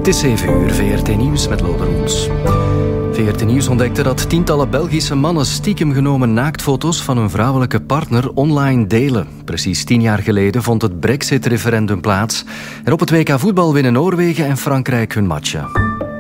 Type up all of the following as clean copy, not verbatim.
Het is 7 uur, VRT Nieuws met Lode Roels. VRT Nieuws ontdekte dat tientallen Belgische mannen stiekem genomen naaktfoto's van hun vrouwelijke partner online delen. Precies 10 jaar geleden vond het Brexit-referendum plaats. En op het WK voetbal winnen Noorwegen en Frankrijk hun matchen.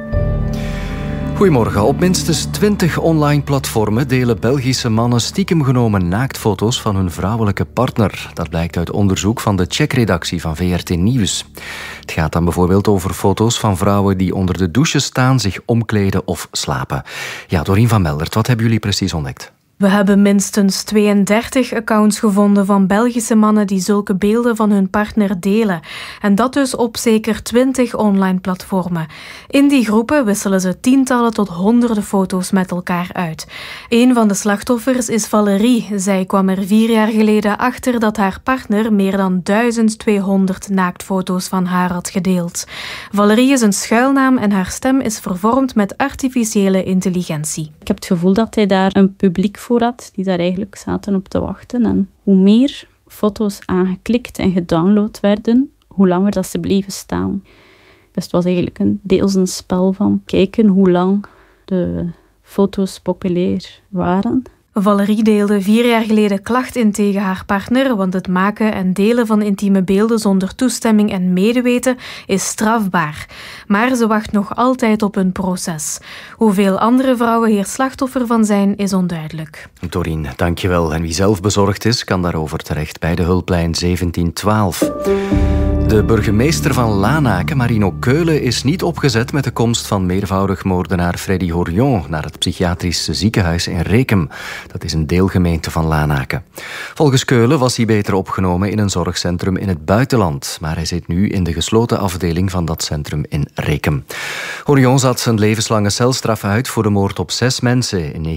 Goedemorgen. Op minstens 20 online platformen delen Belgische mannen stiekem genomen naaktfoto's van hun vrouwelijke partner. Dat blijkt uit onderzoek van de checkredactie van VRT Nieuws. Het gaat dan bijvoorbeeld over foto's van vrouwen die onder de douche staan, zich omkleden of slapen. Ja, Dorien van Meldert, wat hebben jullie precies ontdekt? We hebben minstens 32 accounts gevonden van Belgische mannen die zulke beelden van hun partner delen. En dat dus op zeker 20 online platformen. In die groepen wisselen ze tientallen tot honderden foto's met elkaar uit. Een van de slachtoffers is Valerie. Zij kwam er 4 jaar geleden achter dat haar partner meer dan 1200 naaktfoto's van haar had gedeeld. Valerie is een schuilnaam en haar stem is vervormd met artificiële intelligentie. Ik heb het gevoel dat hij daar een publiek voor had, die daar eigenlijk zaten op te wachten. En hoe meer foto's aangeklikt en gedownload werden, hoe langer dat ze bleven staan. Dus het was eigenlijk deels een spel van kijken hoe lang de foto's populair waren. Valerie deelde 4 jaar geleden klacht in tegen haar partner, want het maken en delen van intieme beelden zonder toestemming en medeweten is strafbaar. Maar ze wacht nog altijd op een proces. Hoeveel andere vrouwen hier slachtoffer van zijn, is onduidelijk. Dorien, dankjewel. En wie zelf bezorgd is, kan daarover terecht bij de hulplijn 1712. De burgemeester van Lanaken, Marino Keulen, is niet opgezet met de komst van meervoudig moordenaar Freddy Horion naar het psychiatrische ziekenhuis in Rekem. Dat is een deelgemeente van Lanaken. Volgens Keulen was hij beter opgenomen in een zorgcentrum in het buitenland, maar hij zit nu in de gesloten afdeling van dat centrum in Rekem. Horion zat een levenslange celstraf uit voor de moord op 6 mensen in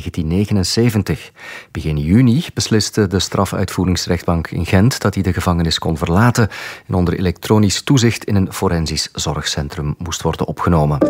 1979. Begin juni besliste de strafuitvoeringsrechtbank in Gent dat hij de gevangenis kon verlaten en onder elektronisch toezicht in een forensisch zorgcentrum moest worden opgenomen.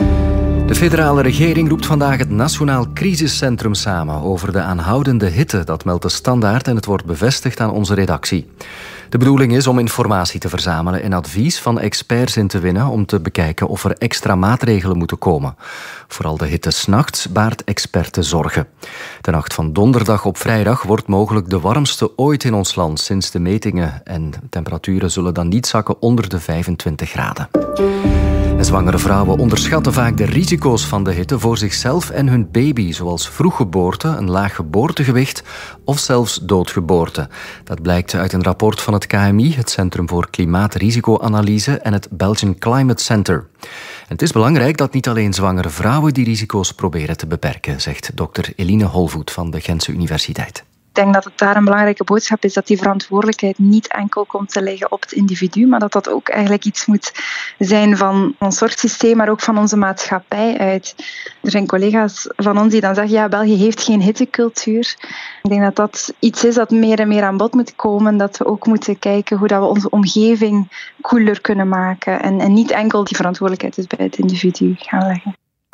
De federale regering roept vandaag het Nationaal Crisiscentrum samen over de aanhoudende hitte. Dat meldt de Standaard en het wordt bevestigd aan onze redactie. De bedoeling is om informatie te verzamelen en advies van experts in te winnen om te bekijken of er extra maatregelen moeten komen. Vooral de hitte 's nachts baart experten zorgen. De nacht van donderdag op vrijdag wordt mogelijk de warmste ooit in ons land sinds de metingen en temperaturen zullen dan niet zakken onder de 25 graden. En zwangere vrouwen onderschatten vaak de risico's van de hitte voor zichzelf en hun baby, zoals vroeggeboorte, een laag geboortegewicht of zelfs doodgeboorte. Dat blijkt uit een rapport van het KMI, het Centrum voor Klimaatrisicoanalyse, en het Belgian Climate Center. En het is belangrijk dat niet alleen zwangere vrouwen die risico's proberen te beperken, zegt dokter Eline Holvoet van de Gentse Universiteit. Ik denk dat het daar een belangrijke boodschap is dat die verantwoordelijkheid niet enkel komt te liggen op het individu, maar dat dat ook eigenlijk iets moet zijn van ons zorgsysteem, maar ook van onze maatschappij uit. Er zijn collega's van ons die dan zeggen, ja, België heeft geen hittecultuur. Ik denk dat dat iets is dat meer en meer aan bod moet komen, dat we ook moeten kijken hoe dat we onze omgeving koeler kunnen maken en niet enkel die verantwoordelijkheid dus bij het individu gaan leggen.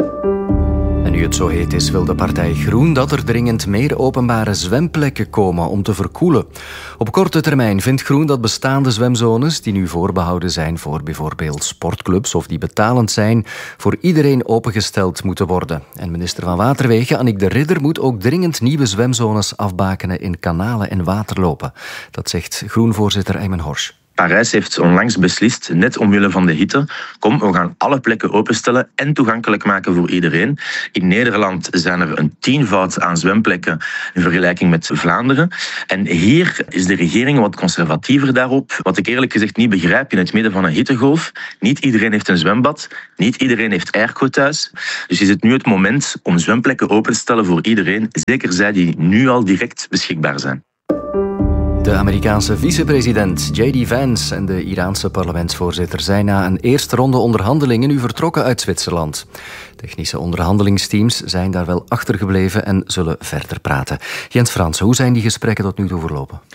En nu het zo heet is, wil de partij Groen dat er dringend meer openbare zwemplekken komen om te verkoelen. Op korte termijn vindt Groen dat bestaande zwemzones, die nu voorbehouden zijn voor bijvoorbeeld sportclubs of die betalend zijn, voor iedereen opengesteld moeten worden. En minister van Waterwegen, Annick de Ridder, moet ook dringend nieuwe zwemzones afbakenen in kanalen en waterlopen. Dat zegt Groen-voorzitter Aymen Horsch. Parijs heeft onlangs beslist, net omwille van de hitte, kom, we gaan alle plekken openstellen en toegankelijk maken voor iedereen. In Nederland zijn er een 10-voud aan zwemplekken in vergelijking met Vlaanderen. En hier is de regering wat conservatiever daarop. Wat ik eerlijk gezegd niet begrijp in het midden van een hittegolf. Niet iedereen heeft een zwembad, niet iedereen heeft airco thuis. Dus is het nu het moment om zwemplekken open te stellen voor iedereen, zeker zij die nu al direct beschikbaar zijn. De Amerikaanse vicepresident J.D. Vance en de Iraanse parlementsvoorzitter zijn na een eerste ronde onderhandelingen nu vertrokken uit Zwitserland. Technische onderhandelingsteams zijn daar wel achtergebleven en zullen verder praten. Jens Fransen, hoe zijn die gesprekken tot nu toe verlopen?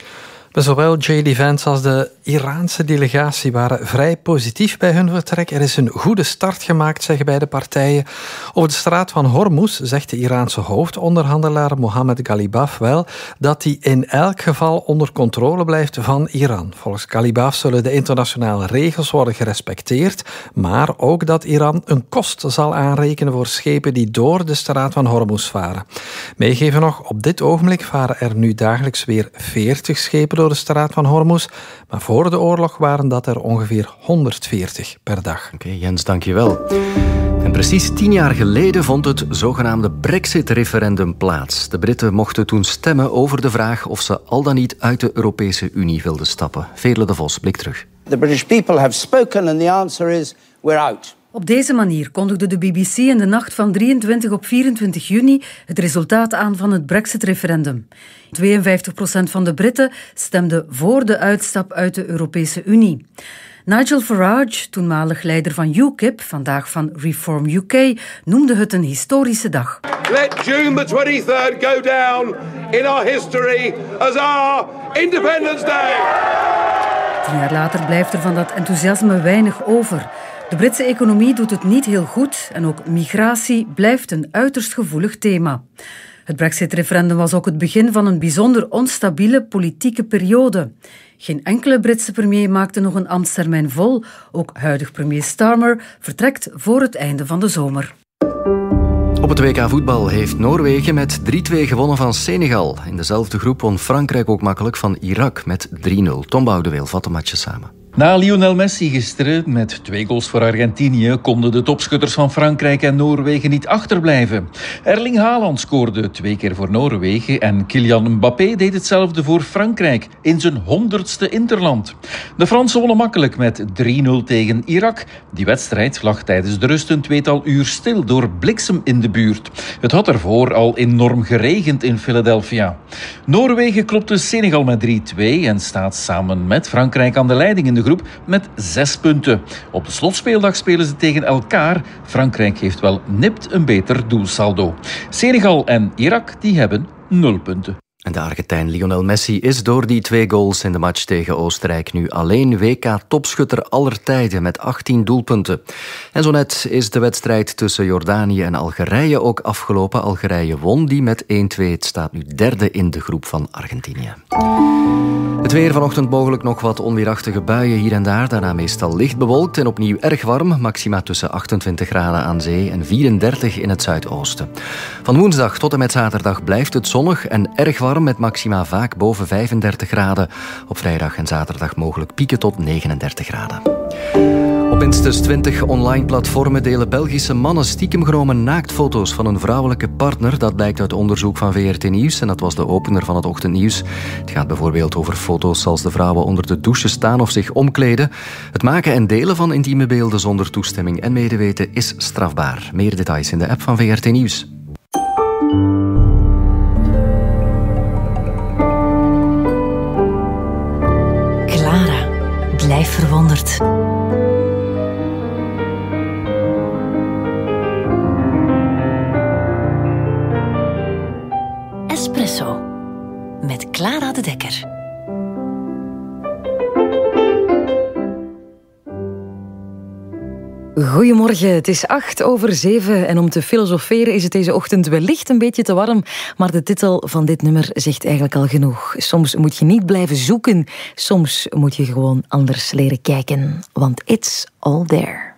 Zowel J.D. Vance als de Iraanse delegatie waren vrij positief bij hun vertrek. Er is een goede start gemaakt, zeggen beide partijen. Over de straat van Hormuz zegt de Iraanse hoofdonderhandelaar Mohammed Ghalibaf wel dat die in elk geval onder controle blijft van Iran. Volgens Ghalibaf zullen de internationale regels worden gerespecteerd, maar ook dat Iran een kost zal aanrekenen voor schepen die door de straat van Hormuz varen. Meegeven nog, op dit ogenblik varen er nu dagelijks weer 40 schepen door de straat van Hormuz, maar voor de oorlog waren dat er ongeveer 140 per dag. Oké, Jens, dank je wel. En precies 10 jaar geleden vond het zogenaamde Brexit-referendum plaats. De Britten mochten toen stemmen over de vraag of ze al dan niet uit de Europese Unie wilden stappen. Veerle de Vos, blik terug. The British people have spoken and the answer is we're out. Op deze manier kondigde de BBC in de nacht van 23 op 24 juni het resultaat aan van het Brexit-referendum. 52% van de Britten stemde voor de uitstap uit de Europese Unie. Nigel Farage, toenmalig leider van UKIP, vandaag van Reform UK, noemde het een historische dag. Let June the 23rd go down in our history as our Independence Day. 10 jaar later blijft er van dat enthousiasme weinig over. De Britse economie doet het niet heel goed en ook migratie blijft een uiterst gevoelig thema. Het Brexit-referendum was ook het begin van een bijzonder onstabiele politieke periode. Geen enkele Britse premier maakte nog een ambtstermijn vol. Ook huidig premier Starmer vertrekt voor het einde van de zomer. Op het WK voetbal heeft Noorwegen met 3-2 gewonnen van Senegal. In dezelfde groep won Frankrijk ook makkelijk van Irak met 3-0. Tom Boudeweel vat de matches samen. Na Lionel Messi gisteren met 2 goals voor Argentinië konden de topschutters van Frankrijk en Noorwegen niet achterblijven. Erling Haaland scoorde 2 keer voor Noorwegen en Kylian Mbappé deed hetzelfde voor Frankrijk in zijn 100ste interland. De Fransen wonnen makkelijk met 3-0 tegen Irak. Die wedstrijd lag tijdens de rust een 2-tal uur stil door bliksem in de buurt. Het had ervoor al enorm geregend in Philadelphia. Noorwegen klopte Senegal met 3-2 en staat samen met Frankrijk aan de leiding in de groep met 6 punten. Op de slotspeeldag spelen ze tegen elkaar. Frankrijk heeft wel nipt een beter doelsaldo. Senegal en Irak die hebben 0 punten. En de Argentijn Lionel Messi is door die 2 goals in de match tegen Oostenrijk nu alleen WK-topschutter aller tijden met 18 doelpunten. En zo net is de wedstrijd tussen Jordanië en Algerije ook afgelopen. Algerije won die met 1-2. Het staat nu derde in de groep van Argentinië. Het weer vanochtend mogelijk nog wat onweerachtige buien hier en daar. Daarna meestal licht bewolkt en opnieuw erg warm. Maxima tussen 28 graden aan zee en 34 in het zuidoosten. Van woensdag tot en met zaterdag blijft het zonnig en erg warm met maxima vaak boven 35 graden. Op vrijdag en zaterdag mogelijk pieken tot 39 graden. Op minstens 20 online platformen delen Belgische mannen stiekem genomen naaktfoto's van een vrouwelijke partner. Dat blijkt uit onderzoek van VRT Nieuws en dat was de opener van het ochtendnieuws. Het gaat bijvoorbeeld over foto's als de vrouwen onder de douche staan of zich omkleden. Het maken en delen van intieme beelden zonder toestemming en medeweten is strafbaar. Meer details in de app van VRT Nieuws. Clara, blijf verwonderd. Espresso met Clara de Dekker. Goedemorgen, het is 7:08 en om te filosoferen is het deze ochtend wellicht een beetje te warm, maar de titel van dit nummer zegt eigenlijk al genoeg. Soms moet je niet blijven zoeken, soms moet je gewoon anders leren kijken, want it's all there.